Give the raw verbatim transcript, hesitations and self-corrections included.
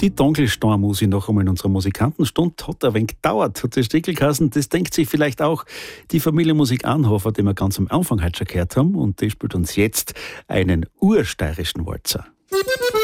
Die Dongelstein muss ich noch einmal in unserer Musikantenstunde. Hat ein wenig gedauert, hat das Stickel geheißen. Das denkt sich vielleicht auch die Familie Musik Anhofer, die wir ganz am Anfang heute schon gehört haben. Und die spielt uns jetzt einen ursteirischen Walzer.